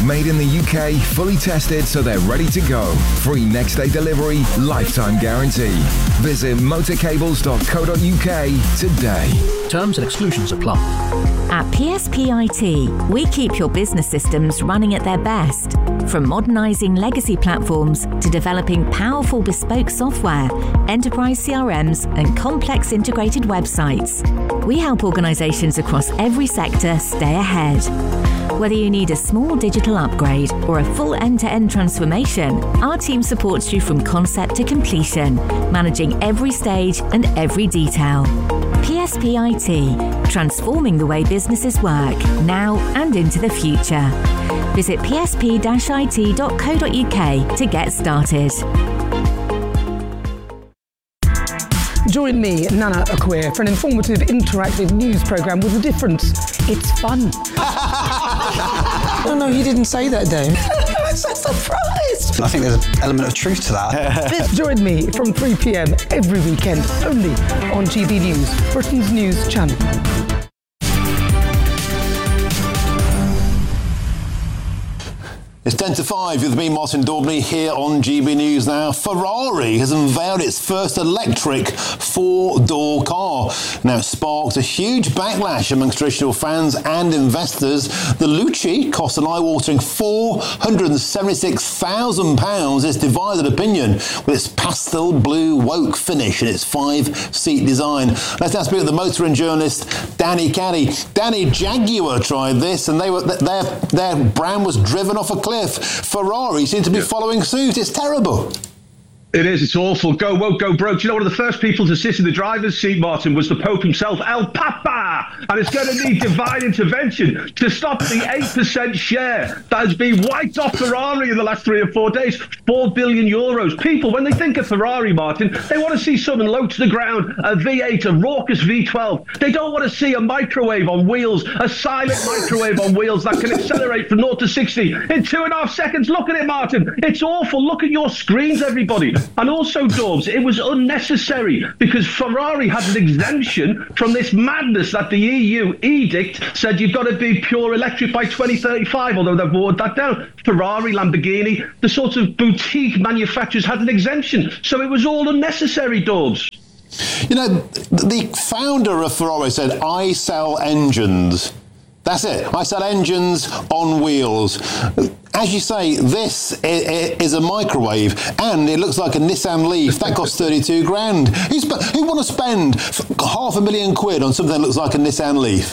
Made in the UK, fully tested so they're ready to go. Free next day delivery, lifetime guarantee. Visit motorcables.co.uk today. Terms and exclusions apply. At PSPIT, we keep your business systems running at their best. From modernising legacy platforms to developing powerful bespoke software, enterprise CRMs and complex integrated websites, we help organisations across every sector stay ahead. Whether you need a small digital upgrade or a full end-to-end transformation, our team supports you from concept to completion, managing every stage and every detail. PSPIT, transforming the way businesses work, now and into the future. Visit psp-it.co.uk to get started. Join me, Nana Acquia, for an informative, interactive news programme with a difference. It's fun. No, he didn't say that, Dave. I'm so surprised. I think there's an element of truth to that. Join me from 3 p.m. every weekend, only on GB News, Britain's news channel. It's 10 to 5 with me, Martin Daubney, here on GB News now. Ferrari has unveiled its first electric four-door car. Now, it sparked a huge backlash amongst traditional fans and investors. The Lucci cost an eye-watering £476,000. It's divided opinion with its pastel blue woke finish and its 5-seat design. Let's now speak to the motoring journalist, Danny Caddy. Danny, Jaguar tried this and their brand was driven off a cliff. Ferrari seem to be following suit. It's terrible. It is. It's awful. Go woke, go broke. Do you know one of the first people to sit in the driver's seat, Martin, was the Pope himself, El Papa. And it's going to need divine intervention to stop the 8% share that has been wiped off Ferrari in the last 3 or 4 days. €4 billion. People, when they think of Ferrari, Martin, they want to see something low to the ground, a V8, a raucous V12. They don't want to see a microwave on wheels, a silent microwave on wheels that can accelerate from 0 to 60 in 2.5 seconds. Look at it, Martin. It's awful. Look at your screens, everybody. And also, Dorbs, it was unnecessary because Ferrari had an exemption from this madness that the EU edict said you've got to be pure electric by 2035, although they've watered that down. Ferrari, Lamborghini, the sort of boutique manufacturers had an exemption. So it was all unnecessary, Dorbs. You know, the founder of Ferrari said, I sell engines. That's it. I sell engines on wheels. As you say, this is a microwave, and it looks like a Nissan Leaf. That costs 32 grand. Who want to spend £500,000 on something that looks like a Nissan Leaf?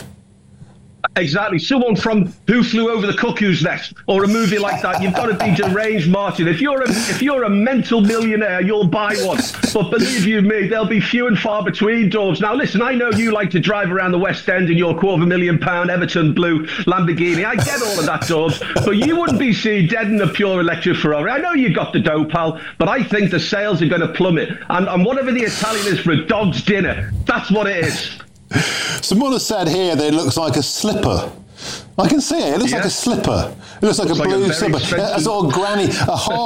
Exactly. Someone from Who Flew Over the Cuckoo's Nest or a movie like that. You've got to be deranged, Martin. If you're a mental millionaire, you'll buy one. But believe you me, they'll be few and far between, Dorbs. Now, listen, I know you like to drive around the West End in your £250,000 Everton blue Lamborghini. I get all of that, Dorbs. But you wouldn't be seen dead in a pure electric Ferrari. I know you got the dough, pal, but I think the sales are going to plummet. And whatever the Italian is for a dog's dinner, that's what it is. Someone has said here that it looks like a slipper. I can see it. It looks like a slipper. It looks like a blue slipper. A sort of granny, a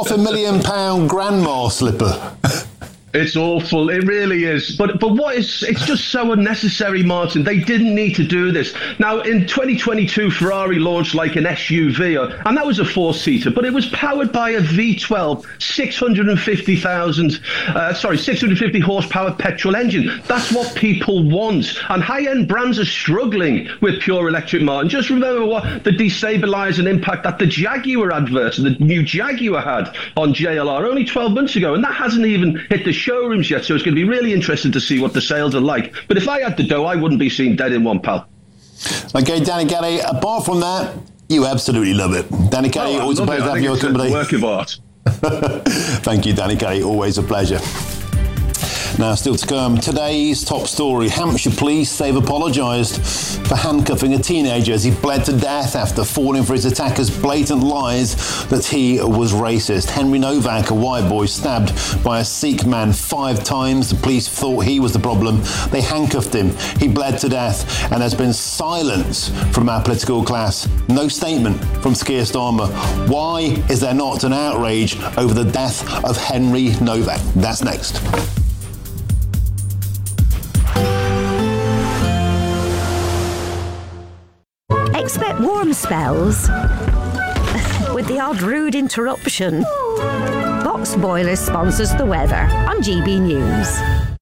£500,000 grandma slipper. It's awful. It really is. But it's just so unnecessary, Martin. They didn't need to do this. Now, in 2022, Ferrari launched like an SUV, and that was a 4-seater, but it was powered by a V12, 650 horsepower petrol engine. That's what people want. And high-end brands are struggling with pure electric, Martin. Just remember what the destabilising impact that the Jaguar advert, the new Jaguar had on JLR only 12 months ago, and that hasn't even hit the showrooms yet, so it's going to be really interesting to see what the sales are like. But if I had the dough, I wouldn't be seen dead in one, pal. Okay, Danny Caddy, apart from that, you absolutely love it. Danny Caddy, always a pleasure to have your company. Work of art. Thank you, Danny Caddy, always a pleasure. Now, still to come, today's top story. Hampshire police, they've apologised for handcuffing a teenager as he bled to death after falling for his attacker's blatant lies that he was racist. Henry Novak, a white boy, stabbed by a Sikh man 5 times. The police thought he was the problem. They handcuffed him. He bled to death, and there's been silence from our political class. No statement from Keir Starmer. Why is there not an outrage over the death of Henry Novak? That's next. Expect warm spells with the odd rude interruption. Box Boilers sponsors the weather on GB News.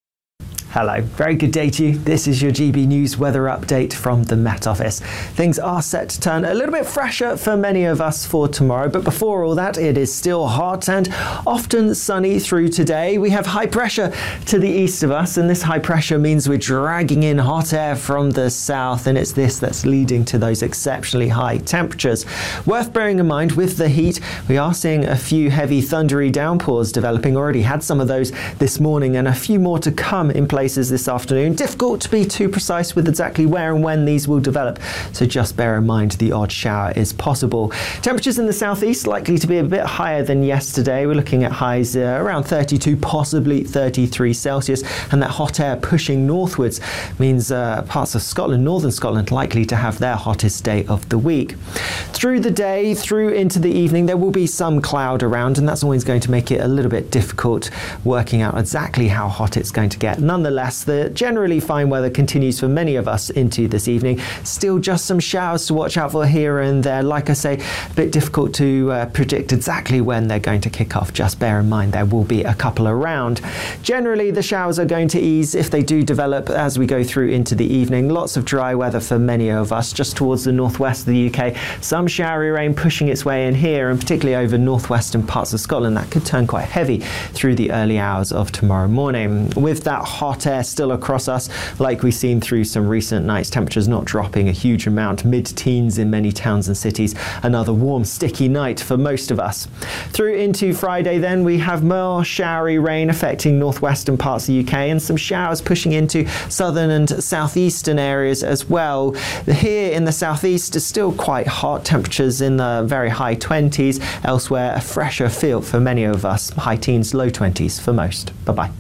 Hello, very good day to you. This is your GB News weather update from the Met Office. Things are set to turn a little bit fresher for many of us for tomorrow, but before all that, it is still hot and often sunny through today. We have high pressure to the east of us, and this high pressure means we're dragging in hot air from the south, and it's this that's leading to those exceptionally high temperatures. Worth bearing in mind with the heat, we are seeing a few heavy thundery downpours developing. Already had some of those this morning and a few more to come in places this afternoon. Difficult to be too precise with exactly where and when these will develop, so just bear in mind the odd shower is possible. Temperatures in the southeast likely to be a bit higher than yesterday. We're looking at highs around 32, possibly 33 Celsius, and that hot air pushing northwards means parts of Scotland, northern Scotland, likely to have their hottest day of the week. Through the day, through into the evening, there will be some cloud around, and that's always going to make it a little bit difficult working out exactly how hot it's going to get. Nonetheless, the generally fine weather continues for many of us into this evening. Still just some showers to watch out for here and there. Like I say, a bit difficult to predict exactly when they're going to kick off. Just bear in mind there will be a couple around. Generally, the showers are going to ease if they do develop as we go through into the evening. Lots of dry weather for many of us just towards the northwest of the UK. Some showery rain pushing its way in here, and particularly over northwestern parts of Scotland. That could turn quite heavy through the early hours of tomorrow morning. With that hot air still across us, like we've seen through some recent nights, temperatures not dropping a huge amount, mid-teens in many towns and cities. Another warm, sticky night for most of us. Through into Friday then, we have more showery rain affecting northwestern parts of the UK, and some showers pushing into southern and southeastern areas as well. Here in the southeast is still quite hot, temperatures in the very high 20s. Elsewhere, a fresher feel for many of us, high teens, low 20s for most. Bye-bye.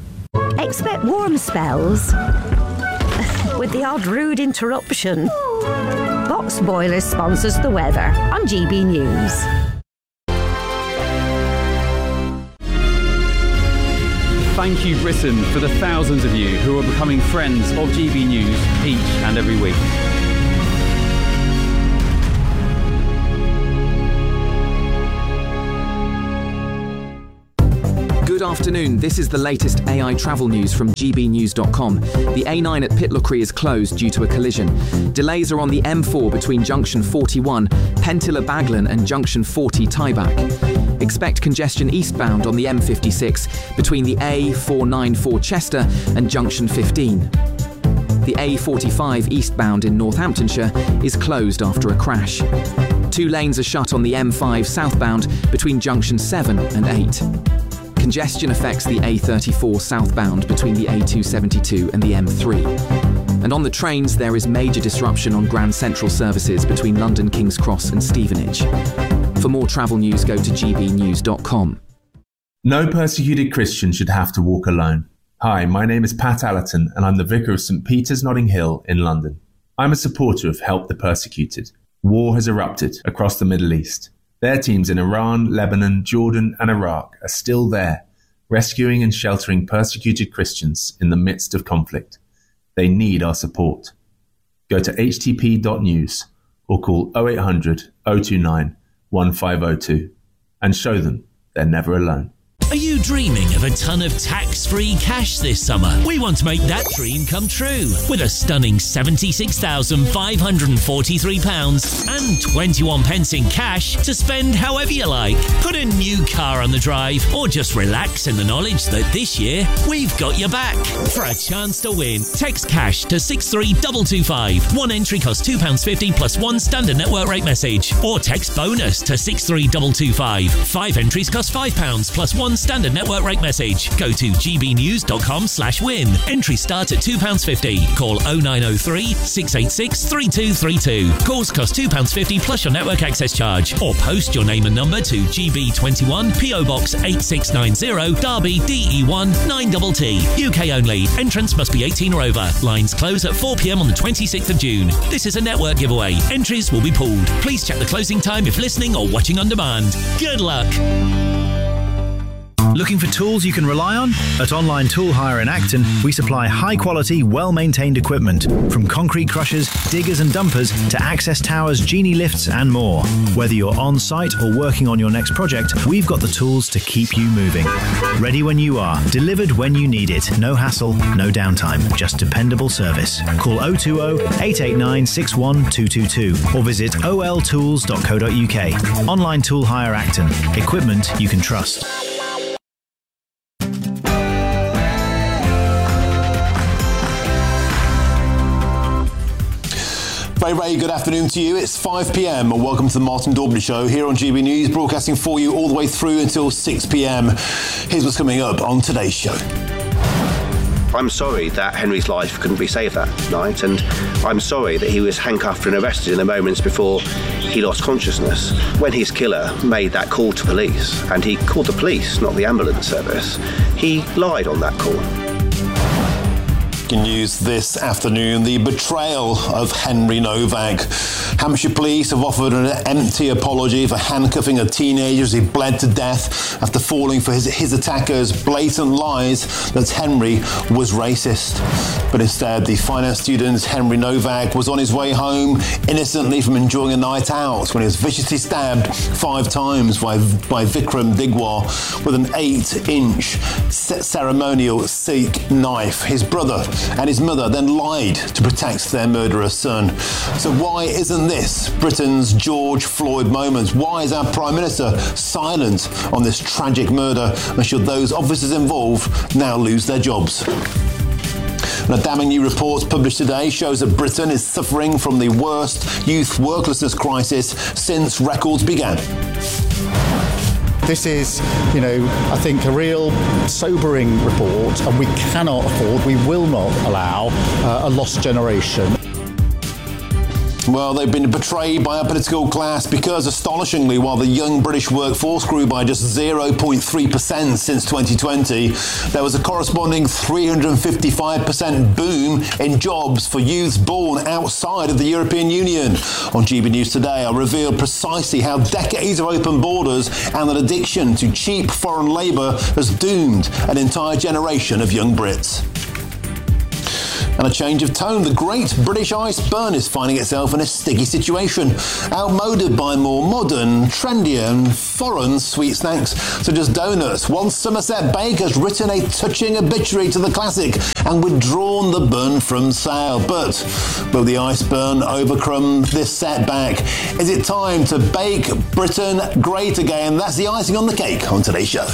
Expect warm spells with the odd rude interruption. Box Boilers sponsors the weather on GB News. Thank you, Britain, for the thousands of you who are becoming friends of GB News each and every week. Good afternoon, this is the latest AI travel news from gbnews.com. The A9 at Pitlochry is closed due to a collision. Delays are on the M4 between junction 41, Pentilla Baglan and junction 40 Tyback. Expect congestion eastbound on the M56 between the A494 Chester and junction 15. The A45 eastbound in Northamptonshire is closed after a crash. 2 lanes are shut on the M5 southbound between junction 7 and 8. Congestion affects the A34 southbound between the A272 and the M3. And on the trains, there is major disruption on Grand Central services between London King's Cross and Stevenage. For more travel news, go to gbnews.com. No persecuted Christian should have to walk alone. Hi, my name is Pat Allerton, and I'm the Vicar of St Peter's Notting Hill in London. I'm a supporter of Help the Persecuted. War has erupted across the Middle East. Their teams in Iran, Lebanon, Jordan and Iraq are still there, rescuing and sheltering persecuted Christians in the midst of conflict. They need our support. Go to htp.news or call 0800 029 1502 and show them they're never alone. Are you dreaming of a ton of tax-free cash this summer? We want to make that dream come true with a stunning £76,543 and 21 pence in cash to spend however you like. Put a new car on the drive or just relax in the knowledge that this year we've got your back. For a chance to win, text cash to 63225. One entry costs £2.50 plus one standard network rate message. Or text bonus to 63225. 5 entries cost £5 plus one standard network rate message. Go to gbnews.com/win. Entry start at £2.50. Call 0903 686 3232. Calls cost £2.50 plus your network access charge. Or post your name and number to GB21 PO Box 8690 Derby DE1 9TT. UK only. Entrance must be 18 or over. Lines close at 4 p.m. on the 26th of June. This is a network giveaway. Entries will be pooled. Please check the closing time if listening or watching on demand. Good luck. Looking for tools you can rely on? At Online Tool Hire in Acton, we supply high-quality, well-maintained equipment, from concrete crushers, diggers and dumpers to access towers, genie lifts and more. Whether you're on-site or working on your next project, we've got the tools to keep you moving. Ready when you are, delivered when you need it. No hassle, no downtime, just dependable service. Call 020 889 61222 or visit oltools.co.uk. Online Tool Hire Acton. Equipment you can trust. Very, very good afternoon to you. It's 5 p.m. and welcome to the Martin Daubney Show here on GB News, broadcasting for you all the way through until 6 p.m. Here's what's coming up on today's show. I'm sorry that Henry's life couldn't be saved that night, and I'm sorry that he was handcuffed and arrested in the moments before he lost consciousness. When his killer made that call to police, and he called the police, not the ambulance service, he lied on that call. News this afternoon, the betrayal of Henry Novak. Hampshire police have offered an empty apology for handcuffing a teenager as he bled to death after falling for his attacker's blatant lies that Henry was racist. But instead, the finance student Henry Novak was on his way home innocently from enjoying a night out when he was viciously stabbed 5 times by Vikram Digwar with an 8-inch ceremonial Sikh knife. His brother and his mother then lied to protect their murderous son. So why isn't this Britain's George Floyd moment? Why is our Prime Minister silent on this tragic murder, and should those officers involved now lose their jobs? And a damning new report published today shows that Britain is suffering from the worst youth worklessness crisis since records began. This is, I think a real sobering report, and we cannot afford, we will not allow a lost generation. Well, they've been betrayed by a political class because, astonishingly, while the young British workforce grew by just 0.3% since 2020, there was a corresponding 355% boom in jobs for youths born outside of the European Union. On GB News Today, I reveal precisely how decades of open borders and an addiction to cheap foreign labour has doomed an entire generation of young Brits. And a change of tone. The Great British Iceberg is finding itself in a sticky situation, outmoded by more modern, trendier and foreign sweet snacks such as donuts. One Somerset baker has written a touching obituary to the classic and withdrawn the bun from sale. But will the Iceberg overcome this setback? Is it time to bake Britain great again? That's the icing on the cake on today's show.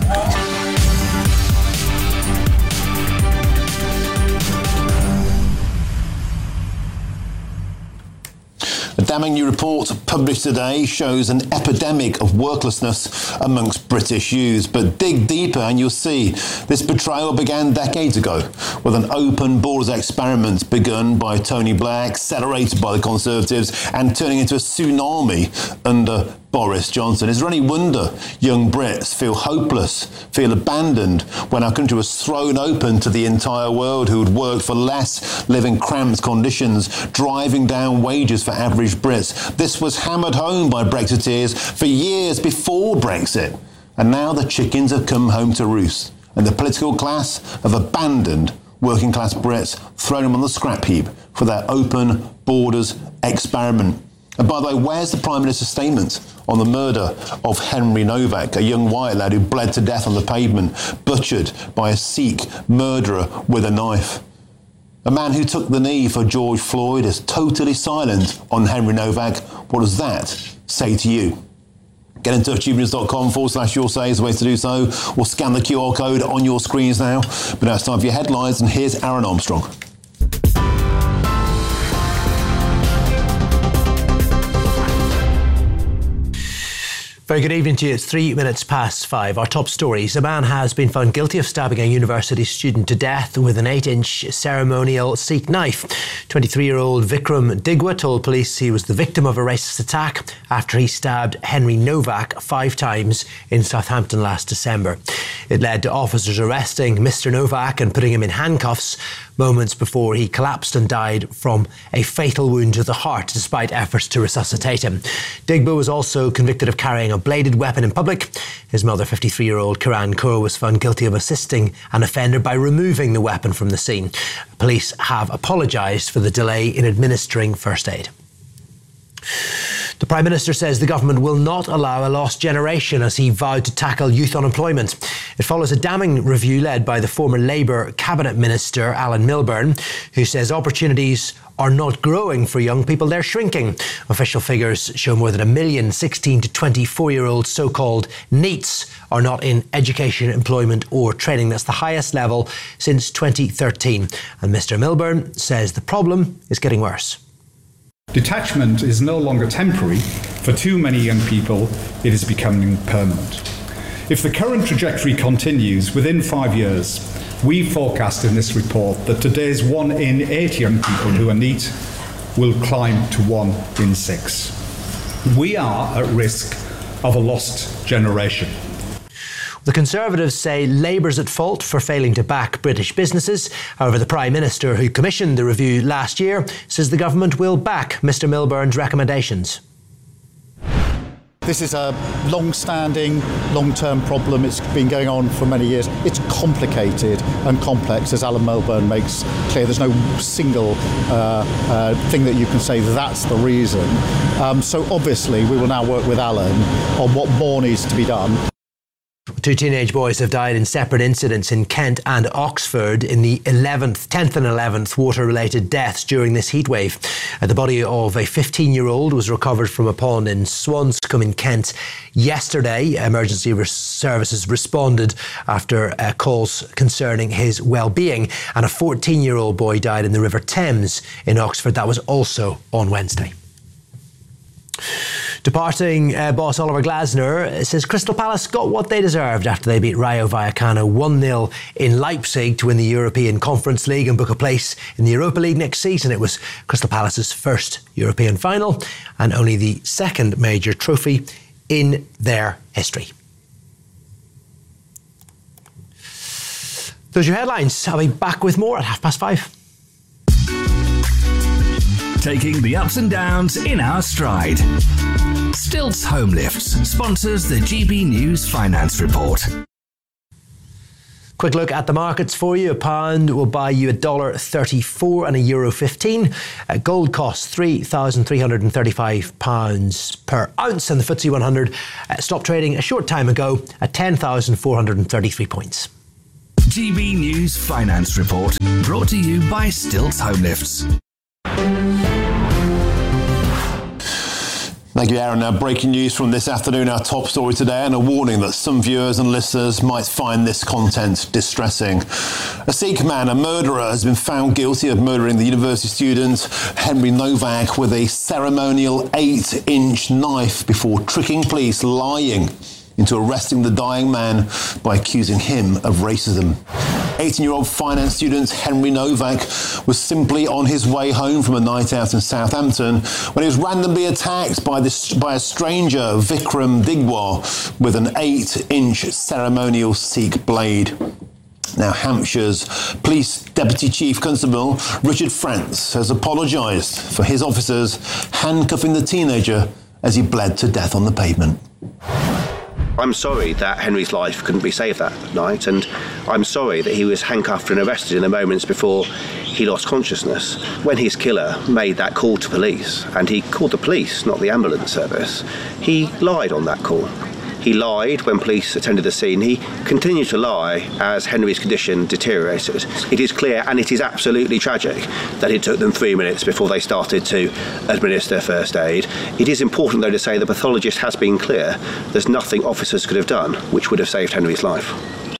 A damning new report published today shows an epidemic of worklessness amongst British youths. But dig deeper and you'll see this betrayal began decades ago with an open borders experiment begun by Tony Blair, accelerated by the Conservatives and turning into a tsunami under Boris Johnson. Is there any wonder young Brits feel hopeless, feel abandoned when our country was thrown open to the entire world who would work for less, live in cramped conditions, driving down wages for average Brits? This was hammered home by Brexiteers for years before Brexit. And now the chickens have come home to roost, and the political class have abandoned working class Brits, thrown them on the scrap heap for their open borders experiment. And by the way, where's the Prime Minister's statement on the murder of Henry Novak, a young white lad who bled to death on the pavement, butchered by a Sikh murderer with a knife? A man who took the knee for George Floyd is totally silent on Henry Novak. What does that say to you? Get in touch, gbnews.com/your say is the way to do so, or scan the QR code on your screens now. But now it's time for your headlines, and here's Aaron Armstrong. Very good evening to you. It's 3 minutes past 5. Our top stories. A man has been found guilty of stabbing a university student to death with an 8-inch ceremonial Sikh knife. 23-year-old Vikram Digwar told police he was the victim of a racist attack after he stabbed Henry Novak 5 times in Southampton last December. It led to officers arresting Mr. Novak and putting him in handcuffs moments before he collapsed and died from a fatal wound to the heart despite efforts to resuscitate him. Digbo was also convicted of carrying a bladed weapon in public. His mother, 53-year-old Kiran Kaur, was found guilty of assisting an offender by removing the weapon from the scene. Police have apologised for the delay in administering first aid. The Prime Minister says the government will not allow a lost generation as he vowed to tackle youth unemployment. It follows a damning review led by the former Labour Cabinet Minister Alan Milburn, who says opportunities are not growing for young people, they're shrinking. Official figures show more than 1 million 16 to 24-year-old so-called NEETs are not in education, employment or training. That's the highest level since 2013. And Mr Milburn says the problem is getting worse. Detachment is no longer temporary. For too many young people, it is becoming permanent. If the current trajectory continues, within 5 years, we forecast in this report that today's 1 in 8 young people who are NEET will climb to 1 in 6. We are at risk of a lost generation. The Conservatives say Labour's at fault for failing to back British businesses. However, the Prime Minister, who commissioned the review last year, says the government will back Mr Milburn's recommendations. This is a long-standing, long-term problem. It's been going on for many years. It's complicated and complex, as Alan Milburn makes clear. There's no single thing that you can say that's the reason. So obviously we will now work with Alan on what more needs to be done. 2 teenage boys have died in separate incidents in Kent and Oxford in the 10th and 11th water-related deaths during this heatwave. The body of a 15-year-old was recovered from a pond in Swanscombe in Kent yesterday. Emergency services responded after calls concerning his well-being, and a 14-year-old boy died in the River Thames in Oxford. That was also on Wednesday. Departing boss Oliver Glasner says Crystal Palace got what they deserved after they beat Rayo Vallecano 1-0 in Leipzig to win the European Conference League and book a place in the Europa League next season. It was Crystal Palace's first European final and only the second major trophy in their history. Those are your headlines. I'll be back with more at 5:30. Taking the ups and downs in our stride. Stilts Home Lifts sponsors the GB News Finance Report. Quick look at the markets for you. A pound will buy you $1.34 and €1.15. Gold costs £3,335 per ounce, and the FTSE 100 stopped trading a short time ago at 10,433 points. GB News Finance Report, brought to you by Stilts Home Lifts. Thank you, Aaron. Now, breaking news from this afternoon, our top story today, and a warning that some viewers and listeners might find this content distressing. A Sikh man, a murderer, has been found guilty of murdering the university student Henry Novak with a ceremonial 8-inch knife before tricking police, lying into arresting the dying man by accusing him of racism. 18-year-old finance student Henry Novak was simply on his way home from a night out in Southampton when he was randomly attacked by a stranger, Vikram Digwar, with an 8-inch ceremonial Sikh blade. Now, Hampshire's Police Deputy Chief Constable Richard France has apologised for his officers handcuffing the teenager as he bled to death on the pavement. I'm sorry that Henry's life couldn't be saved that night, and I'm sorry that he was handcuffed and arrested in the moments before he lost consciousness. When his killer made that call to police, and he called the police, not the ambulance service, he lied on that call. He lied when police attended the scene. He continued to lie as Henry's condition deteriorated. It is clear, and it is absolutely tragic, that it took them 3 minutes before they started to administer first aid. It is important, though, to say the pathologist has been clear. There's nothing officers could have done which would have saved Henry's life.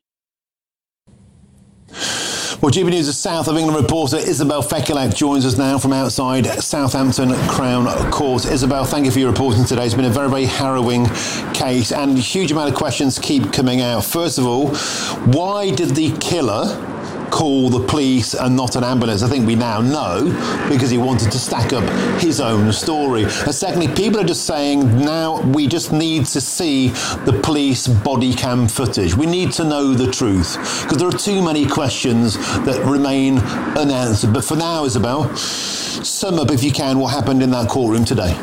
Well, GB News' South of England reporter Isabel Fekulak joins us now from outside Southampton Crown Court. Isabel, thank you for your reporting today. It's been a very, very harrowing case, and a huge amount of questions keep coming out. First of all, why did the killer call the police and not an ambulance? I think we now know, because he wanted to stack up his own story. And secondly, people are just saying now we just need to see the police body cam footage. We need to know the truth, because there are too many questions that remain unanswered. But for now, Isabel, sum up, if you can, what happened in that courtroom today.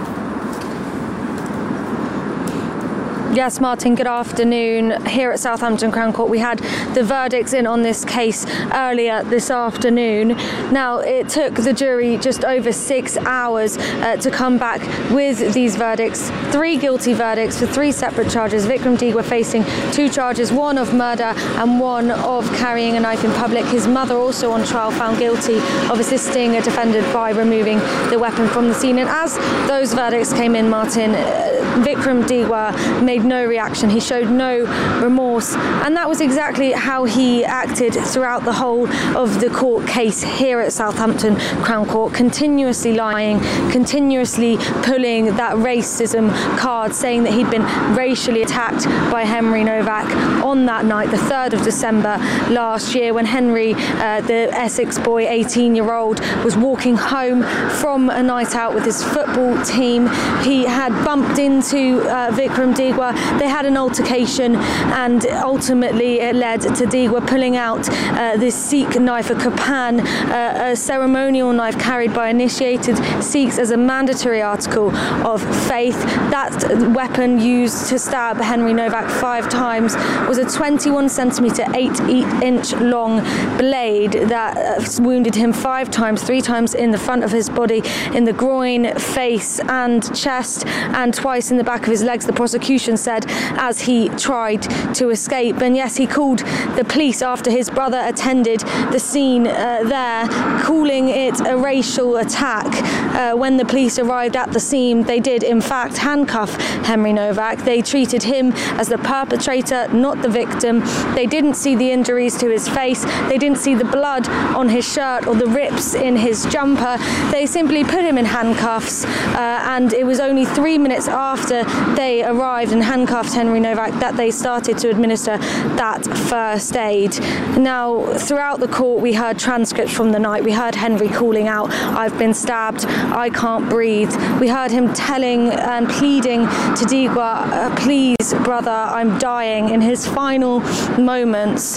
Yes, Martin, good afternoon. Here at Southampton Crown Court, we had the verdicts in on this case earlier this afternoon. Now, it took the jury just over 6 hours to come back with these verdicts. 3 guilty verdicts for 3 separate charges. Vikram Digwa facing 2 charges, 1 of murder and 1 of carrying a knife in public. His mother also on trial, found guilty of assisting a defendant by removing the weapon from the scene. And as those verdicts came in, Martin, Vikram Digwa made no reaction. He showed no remorse, and that was exactly how he acted throughout the whole of the court case here at Southampton Crown Court, continuously lying, continuously pulling that racism card, saying that he'd been racially attacked by Henry Novak on that night, the 3rd of December last year, when Henry, the Essex boy, 18-year-old, was walking home from a night out with his football team. He had bumped into Vikram Digwa. They had an altercation, and ultimately it led to Digwa pulling out this Sikh knife, a Kapan, a ceremonial knife carried by initiated Sikhs as a mandatory article of faith. That weapon used to stab Henry Novak 5 times was a 21 centimetre, 8-inch long blade that wounded him 5 times, 3 times in the front of his body, in the groin, face and chest, and twice in the back of his legs, the prosecution said, as he tried to escape. And yes, he called the police after his brother attended the scene there, calling it a racial attack. When the police arrived at the scene, they did in fact handcuff Henry Novak. They treated him as the perpetrator, not the victim. They didn't see the injuries to his face. They didn't see the blood on his shirt or the rips in his jumper. They simply put him in handcuffs, and it was only 3 minutes after they arrived and handcuffed Henry Novak that they started to administer that first aid. Now, throughout the court, we heard transcripts from the night. We heard Henry calling out, "I've been stabbed, I can't breathe." We heard him telling and pleading to Digwa, "Please, brother, I'm dying," in his final moments.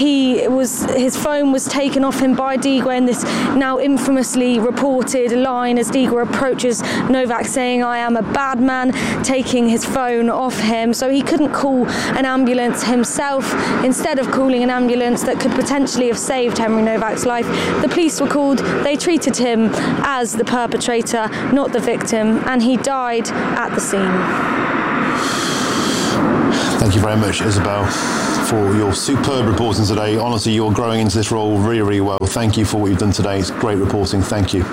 His phone was taken off him by Digwa in this now infamously reported line as Digwa approaches Novak, saying, "I am a bad man," taking his phone off him, so he couldn't call an ambulance himself. Instead of calling an ambulance that could potentially have saved Henry Novak's life, the police were called. They treated him as the perpetrator, not the victim, and he died at the scene. Thank you very much, Isabel, for your superb reporting today. Honestly, you're growing into this role really, really well. Thank you for what you've done today. It's great reporting. Thank you.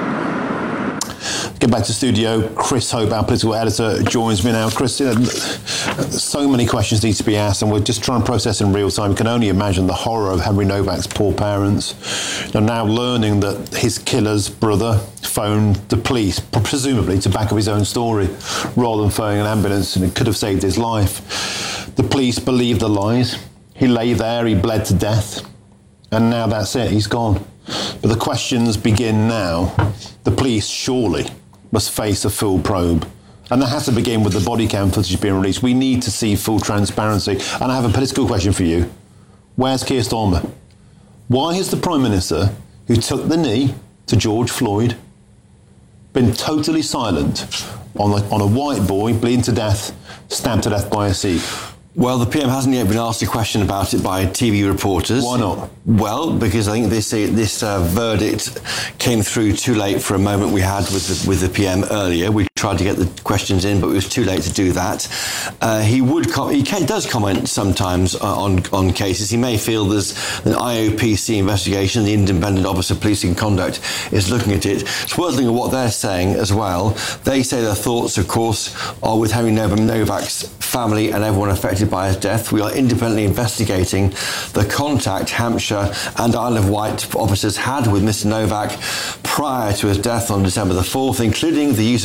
Get back to studio. Chris Hope, our political editor, joins me now. Chris, so many questions need to be asked, and we're just trying to process in real time. You can only imagine the horror of Henry Novak's poor parents. They're now learning that his killer's brother phoned the police, presumably to back up his own story, rather than phoning an ambulance, and it could have saved his life. The police believed the lies. He lay there, he bled to death, and now that's it, he's gone. But the questions begin now. The police surely must face a full probe. And that has to begin with the body cam footage being released. We need to see full transparency. And I have a political question for you. Where's Keir Starmer? Why has the Prime Minister, who took the knee to George Floyd, been totally silent on a white boy bleeding to death, stabbed to death by a Sikh? Well, the PM hasn't yet been asked a question about it by TV reporters. Why not? Well, because I think this verdict came through too late for a moment we had with the PM earlier. We tried to get the questions in, but it was too late to do that. He does comment sometimes on cases. He may feel there's an IOPC investigation, the Independent Office of Policing Conduct is looking at it. It's worth looking at what they're saying as well. They say their thoughts, of course, are with Henry Novak's family and everyone affected by his death. We are independently investigating the contact Hampshire and Isle of Wight officers had with Mr. Novak prior to his death on December the 4th, including the use of handcuffs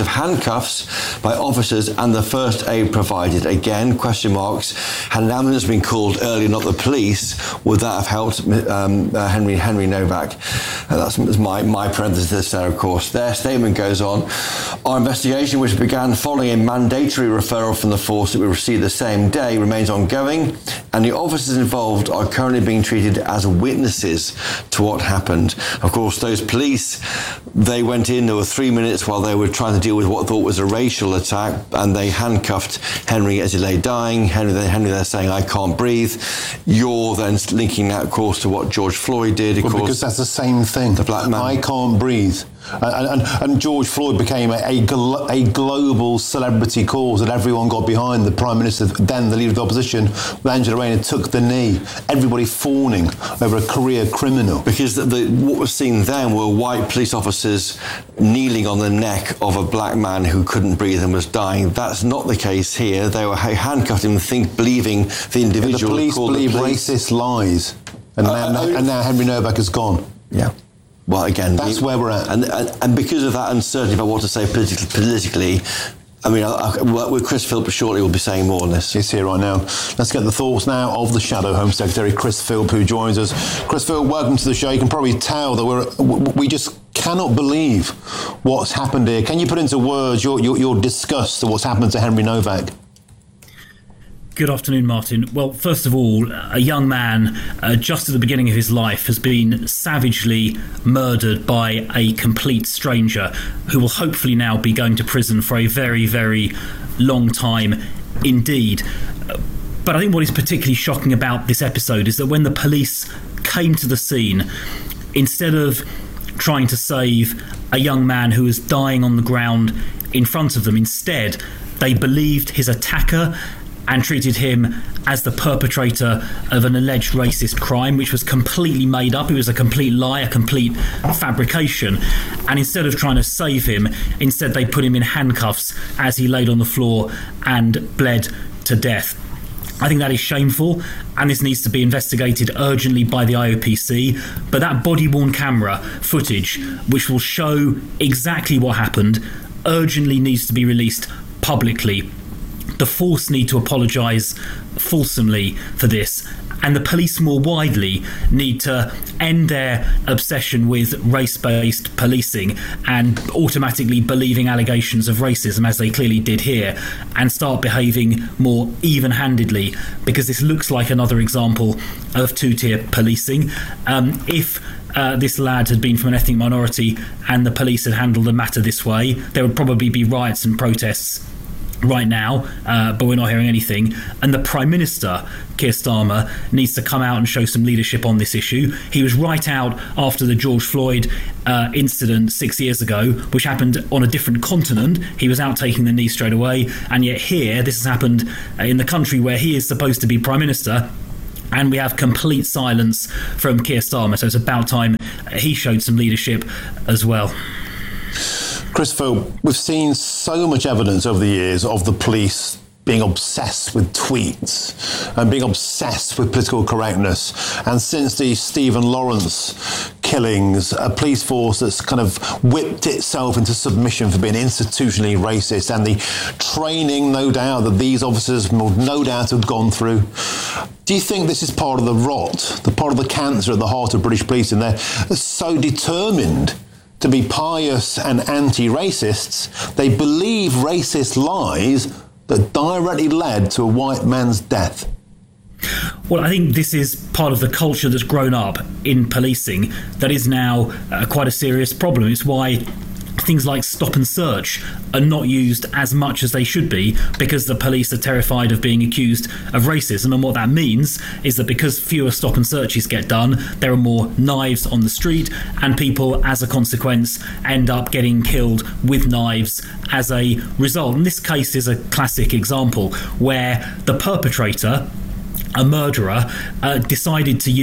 cuffs by officers and the first aid provided. Again, question marks. Had an ambulance been called earlier, not the police, would that have helped Henry Novak? That's my parenthesis there, of course. Their statement goes on. Our investigation, which began following a mandatory referral from the force that we received the same day, remains ongoing, and the officers involved are currently being treated as witnesses to what happened. Of course, those police, they went in, there were 3 minutes while they were trying to deal with what thought was a racial attack, and they handcuffed Henry as he lay dying. Henry they're saying, I can't breathe. You're then linking that, of course, to what George Floyd did. Of course, because that's the same thing. The black man. I can't breathe. And George Floyd became a global celebrity cause that everyone got behind. The Prime Minister, then the Leader of the Opposition, Angela Rayner, took the knee. Everybody fawning over a career criminal. Because what was seen then were white police officers kneeling on the neck of a black man who couldn't breathe and was dying. That's not the case here. They were handcuffed him, believing the individual. The police believe racist lies. And now Henry Novak is gone. Yeah. Well, again, that's where we're at. And because of that uncertainty about what to say politically, I mean, with Chris Philp shortly, we'll be saying more on this. He's here right now. Let's get the thoughts now of the Shadow Home Secretary, Chris Philp, who joins us. Chris Philp, welcome to the show. You can probably tell that we just cannot believe what's happened here. Can you put into words your disgust at what's happened to Henry Novak? Good afternoon, Martin. Well, first of all, a young man just at the beginning of his life has been savagely murdered by a complete stranger who will hopefully now be going to prison for a very, very long time indeed. But I think what is particularly shocking about this episode is that when the police came to the scene, instead of trying to save a young man who was dying on the ground in front of them, instead they believed his attacker and treated him as the perpetrator of an alleged racist crime, which was completely made up. It was a complete lie, a complete fabrication. And instead of trying to save him, instead they put him in handcuffs as he laid on the floor and bled to death. I think that is shameful, and this needs to be investigated urgently by the IOPC. But that body-worn camera footage, which will show exactly what happened, urgently needs to be released publicly. The force need to apologise fulsomely for this, and the police more widely need to end their obsession with race-based policing and automatically believing allegations of racism, as they clearly did here, and start behaving more even-handedly, because this looks like another example of two-tier policing. If this lad had been from an ethnic minority and the police had handled the matter this way, there would probably be riots and protests right now, but we're not hearing anything. And the Prime Minister, Keir Starmer, needs to come out and show some leadership on this issue. He was right out after the George Floyd incident 6 years ago, which happened on a different continent. He was out taking the knee straight away, and yet here this has happened in the country where he is supposed to be Prime Minister, and we have complete silence from Keir Starmer. So it's about time he showed some leadership as well. Chris Philp, we've seen so much evidence over the years of the police being obsessed with tweets and being obsessed with political correctness. And since the Stephen Lawrence killings, a police force that's kind of whipped itself into submission for being institutionally racist, and the training, no doubt, that these officers will no doubt have gone through. Do you think this is part of the rot, the part of the cancer at the heart of British policing? They're so determined to be pious and anti-racists, they believe racist lies that directly led to a white man's death. Well, I think this is part of the culture that's grown up in policing that is now quite a serious problem. It's why things like stop and search are not used as much as they should be, because the police are terrified of being accused of racism. And what that means is that because fewer stop and searches get done, there are more knives on the street, and people, as a consequence, end up getting killed with knives as a result. And this case is a classic example where the perpetrator, a murderer, decided to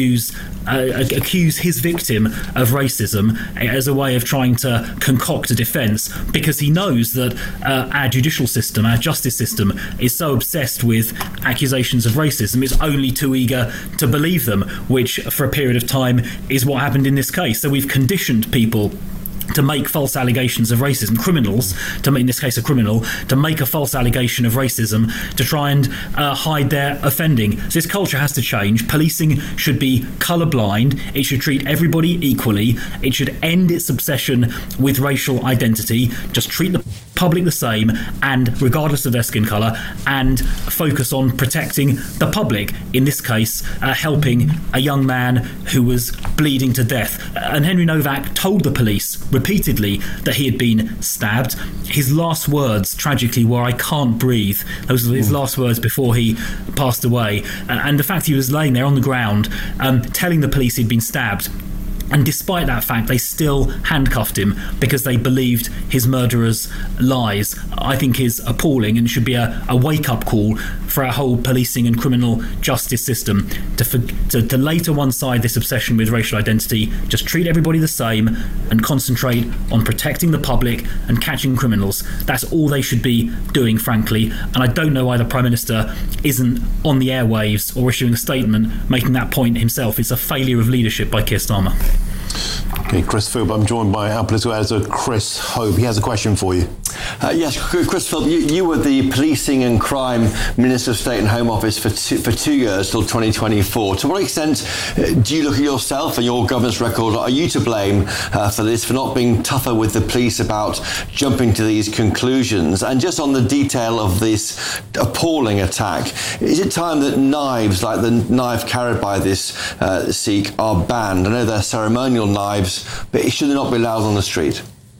accuse his victim of racism as a way of trying to concoct a defence, because he knows that our judicial system, our justice system, is so obsessed with accusations of racism, it's only too eager to believe them, which for a period of time is what happened in this case. So we've conditioned people to make false allegations of racism, criminals, to make, in this case a criminal, to make a false allegation of racism to try and hide their offending. So this culture has to change. Policing should be colourblind. It should treat everybody equally. It should end its obsession with racial identity. Just treat the public the same, and regardless of their skin colour, and focus on protecting the public, in this case helping a young man who was bleeding to death. And Henry Novak told the police repeatedly that he had been stabbed. His last words tragically were, "I can't breathe." Those were his last words before he passed away. And the fact he was laying there on the ground telling the police he'd been stabbed, and despite that fact, they still handcuffed him because they believed his murderer's lies, I think is appalling, and should be a wake-up call for our whole policing and criminal justice system to lay to one side this obsession with racial identity, just treat everybody the same and concentrate on protecting the public and catching criminals. That's all they should be doing, frankly, and I don't know why the Prime Minister isn't on the airwaves or issuing a statement making that point himself. It's a failure of leadership by Keir Starmer. Okay, Chris Philp, I'm joined by our political editor, Chris Hope. He has a question for you. Yes, Chris Philp, you were the Policing and Crime Minister of State and Home Office for 2 years, till 2024. To what extent do you look at yourself and your governance record? Are you to blame for this, for not being tougher with the police about jumping to these conclusions? And just on the detail of this appalling attack, is it time that knives, like the knife carried by this Sikh, are banned? I know they're ceremonial knives, but should they not be allowed on the street?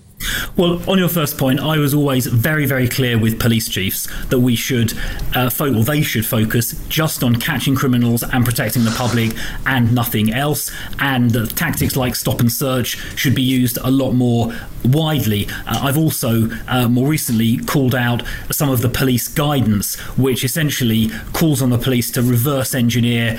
Well, on your first point, I was always very, very clear with police chiefs that we should they should focus just on catching criminals and protecting the public and nothing else. And tactics like stop and search should be used a lot more widely. I've also more recently called out some of the police guidance, which essentially calls on the police to reverse engineer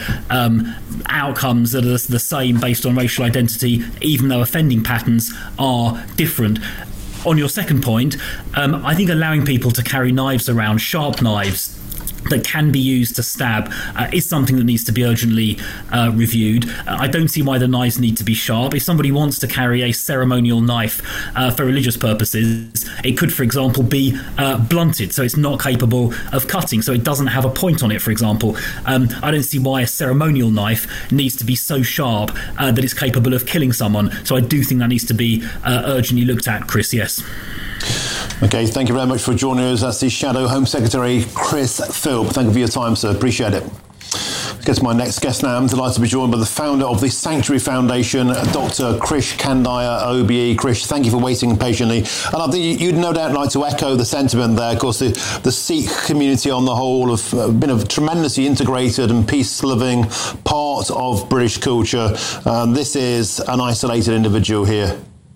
outcomes that are the same based on racial identity, even though offending patterns are different. On your second point, I think allowing people to carry knives around, sharp knives, that can be used to stab is something that needs to be urgently reviewed. I don't see why the knives need to be sharp. If somebody wants to carry a ceremonial knife for religious purposes, it could, for example, be blunted, so it's not capable of cutting, so it doesn't have a point on it, for example. I don't see why a ceremonial knife needs to be so sharp that it's capable of killing someone. So I do think that needs to be urgently looked at, Chris, yes. Okay, thank you very much for joining us. That's the Shadow Home Secretary, Chris Philp. Thank you for your time, sir. Appreciate it. Get to my next guest now. I'm delighted to be joined by the founder of the Sanctuary Foundation, Dr. Krish Kandiah, OBE. Krish, thank you for waiting patiently. And I think you'd no doubt like to echo the sentiment there. Of course, the Sikh community on the whole have been a tremendously integrated and peace-loving part of British culture. This is an isolated individual here.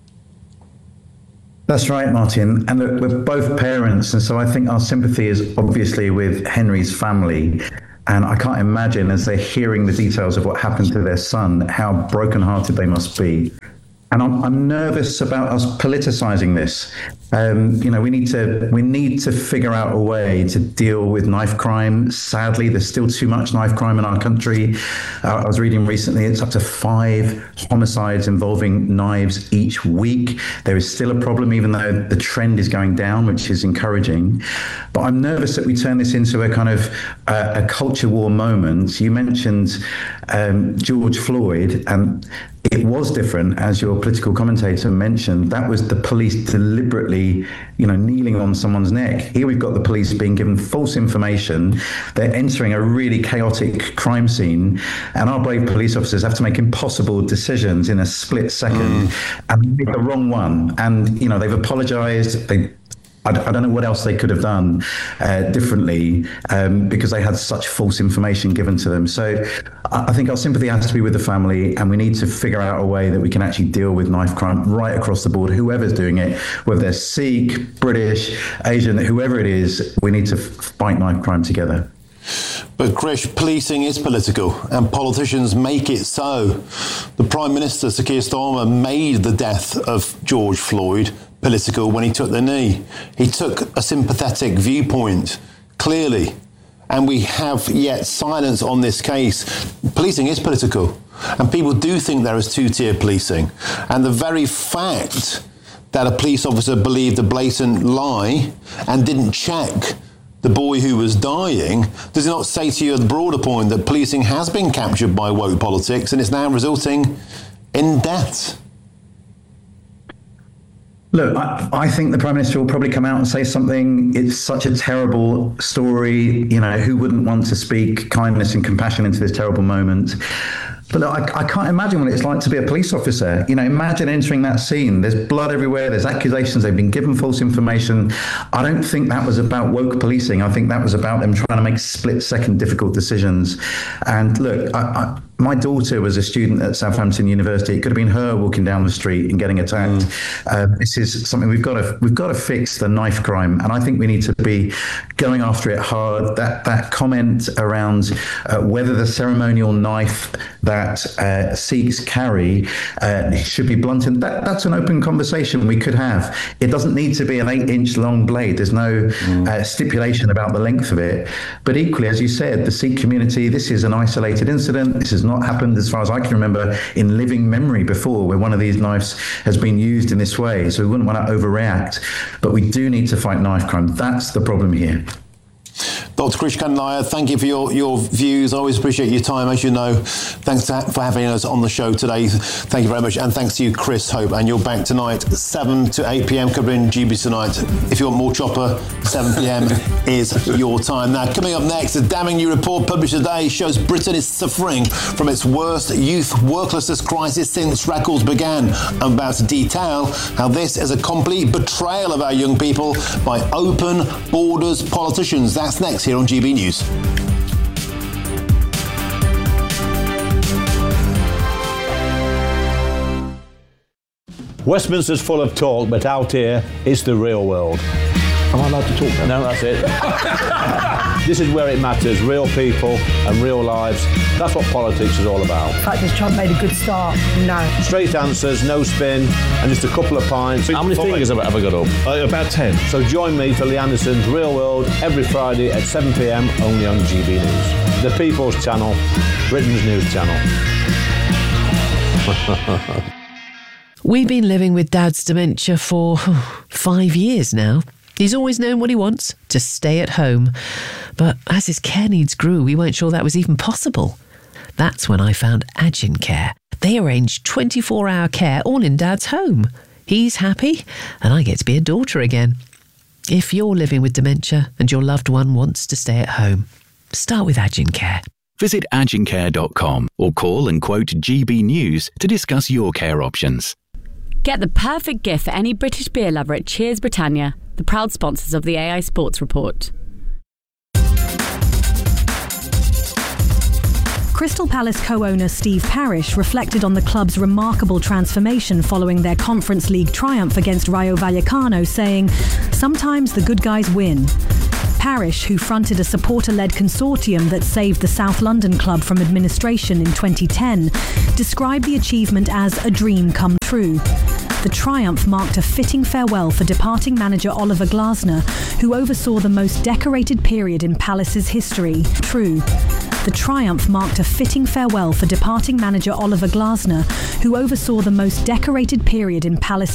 That's right, Martin. And look, we're both parents, and so I think our sympathy is obviously with Henry's family. And I can't imagine, as they're hearing the details of what happened to their son, how brokenhearted they must be. And I'm nervous about us politicizing this. We need to figure out a way to deal with knife crime. Sadly, there's still too much knife crime in our country. I was reading recently, it's up to 5 homicides involving knives each week. There is still a problem, even though the trend is going down, which is encouraging. But I'm nervous that we turn this into a kind of a culture war moment. You mentioned George Floyd, and it was different, as your political commentator mentioned. That was the police deliberately, kneeling on someone's neck. Here we've got the police being given false information. They're entering a really chaotic crime scene, and our brave police officers have to make impossible decisions in a split second, and they make the wrong one. And, they've apologized. I don't know what else they could have done differently because they had such false information given to them. So I think our sympathy has to be with the family, and we need to figure out a way that we can actually deal with knife crime right across the board, whoever's doing it, whether they're Sikh, British, Asian, whoever it is, we need to fight knife crime together. But Krish, policing is political, and politicians make it so. The Prime Minister, Sir Keir Starmer, made the death of George Floyd political when he took the knee. He took a sympathetic viewpoint, clearly, and we have yet silence on this case. Policing is political, and people do think there is two-tier policing. And the very fact that a police officer believed a blatant lie and didn't check the boy who was dying, does it not say to you the broader point that policing has been captured by woke politics and is now resulting in deaths? Look, I think the Prime Minister will probably come out and say something. It's such a terrible story. You know, who wouldn't want to speak kindness and compassion into this terrible moment? But look, I can't imagine what it's like to be a police officer. You know, imagine entering that scene. There's blood everywhere. There's accusations. They've been given false information. I don't think that was about woke policing. I think that was about them trying to make split-second difficult decisions. And look, my daughter was a student at Southampton University. It could have been her walking down the street and getting attacked. This is something we've got to fix, the knife crime, and I think we need to be going after it hard. That comment around whether the ceremonial knife that Sikhs carry should be blunted. That's an open conversation we could have. It doesn't need to be an 8-inch long blade. There's no stipulation about the length of it. But equally, as you said, the Sikh community, this is an isolated incident. This has not happened, as far as I can remember, in living memory before, where one of these knives has been used in this way. So we wouldn't want to overreact. But we do need to fight knife crime. That's the problem here. Dr. Krish Kandiah, thank you for your views. I always appreciate your time, as you know. Thanks for having us on the show today. Thank you very much. And thanks to you, Chris Hope. And you're back tonight, 7 to 8 p.m, covering GB Tonight. If you want more Chopper, 7 p.m. is your time. Now, coming up next, a damning new report published today shows Britain is suffering from its worst youth worklessness crisis since records began. I'm about to detail how this is a complete betrayal of our young people by open borders politicians. That's next here on GB News. Westminster's full of talk, but out here, it's the real world. Am I allowed to talk then? No, that's it. This is where it matters, real people and real lives. That's what politics is all about. In fact, has Trump made a good start? No. Straight answers, no spin, and just a couple of pints. How many fingers have I ever got up? About 10. So join me for Lee Anderson's Real World every Friday at 7 p.m, only on GB News. The People's Channel, Britain's news channel. We've been living with Dad's dementia for 5 years now. He's always known what he wants, to stay at home. But as his care needs grew, we weren't sure that was even possible. That's when I found Agincare. They arrange 24-hour care all in Dad's home. He's happy, and I get to be a daughter again. If you're living with dementia and your loved one wants to stay at home, start with Agincare. Visit agincare.com or call and quote GB News to discuss your care options. Get the perfect gift for any British beer lover at Cheers Britannia, the proud sponsors of the AI Sports Report. Crystal Palace co-owner Steve Parish reflected on the club's remarkable transformation following their Conference League triumph against Rayo Vallecano, saying, "Sometimes the good guys win." Parish, who fronted a supporter-led consortium that saved the South London club from administration in 2010, described the achievement as a dream come true. The triumph marked a fitting farewell for departing manager Oliver Glasner, who oversaw the most decorated period in Palace's history. True. The triumph marked a fitting farewell for departing manager Oliver Glasner, who oversaw the most decorated period in Palace's